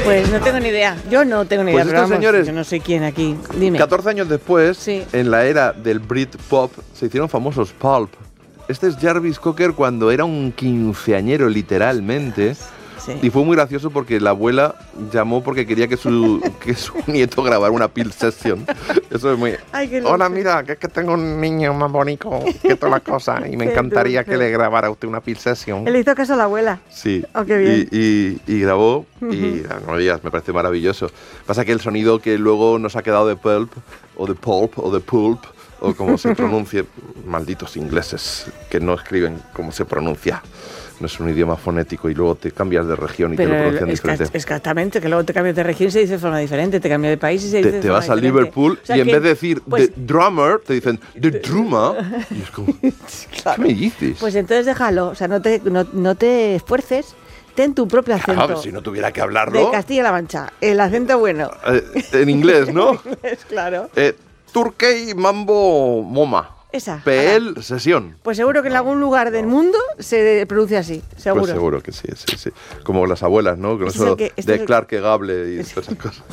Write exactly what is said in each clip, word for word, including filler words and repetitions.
Pues no tengo ni idea. Yo no tengo ni idea. Pues pero estos vamos, señores, yo no sé quién aquí. Dime. catorce años después, Sí. en la era del Britpop, se hicieron famosos Pulp. Este es Jarvis Cocker cuando era un quinceañero, literalmente. Sí. Y fue muy gracioso porque la abuela llamó porque quería que su, que su nieto grabara una Peel Session. Eso es muy... Ay, qué Hola, dulce. mira, que es que tengo un niño más bonito que todas las cosas y me Qué encantaría dulce. que le grabara a usted una Peel Session. Él le hizo caso a la abuela. Sí, Oh, qué bien. Y, y, y grabó y no digas, me parece maravilloso. Pasa que el sonido que luego nos ha quedado de Pulp, o de Pulp, o de Pulp, o como se pronuncie, malditos ingleses que no escriben como se pronuncia. No es un idioma fonético y luego te cambias de región y Pero te lo pronuncian es que- diferente. exactamente, que luego te cambias de región y se dice de forma diferente, te cambias de país y se dice Te, de te forma vas a diferente. Liverpool O sea y en que, vez de decir pues, the drummer, te dicen the drummer. Y es como, ¿qué me dices? Pues entonces déjalo, o sea, no te, no, no te esfuerces, ten tu propio acento. Claro, si no tuviera que De hablarlo Castilla-La Mancha, el acento bueno. eh, en inglés, ¿no? Es claro. Eh, Turkey Mambo Moma. Esa. P L Sesión. Pues seguro que en algún lugar del mundo se pronuncia así, seguro. Pues seguro que sí, sí, sí. Como las abuelas, ¿no? Que no Este es el solo que- este de es el- Clark que Gable y todas esas cosas.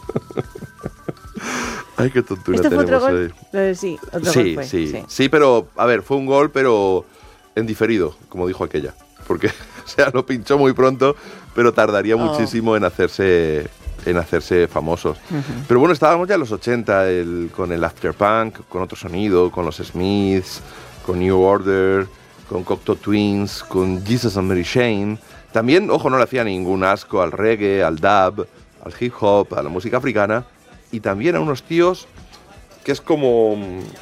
Ay, qué tontura ¿Esto fue tenemos otro ahí. gol? Eh, sí, otro Sí, gol fue. sí, sí, pero, a ver, fue un gol, pero en diferido, como dijo aquella. Porque, o sea, lo pinchó muy pronto, pero tardaría Oh. muchísimo en hacerse en hacerse famosos. Pero bueno, estábamos ya en los ochenta, el, con el afterpunk, con otro sonido, con los Smiths, con New Order, con Cocteau Twins, con Jesus and Mary Chain. También, ojo, no le hacía ningún asco al reggae, al dub, al hip hop, a la música africana, y también a unos tíos que es como...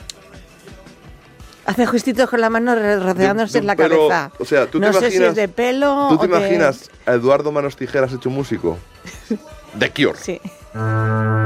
Hace gestitos con la mano rodeándose de en la un pelo- cabeza. o sea, ¿tú te no sé si imaginas- es de pelo ¿Tú te o de- imaginas a Eduardo Manos Tijeras hecho músico? The Cure. Sí.